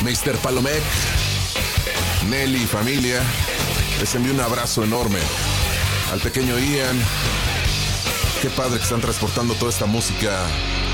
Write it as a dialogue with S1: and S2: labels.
S1: Mr. Palomec, Nelly y familia, les envío un abrazo enorme. Al pequeño Ian, qué padre que están transportando toda esta música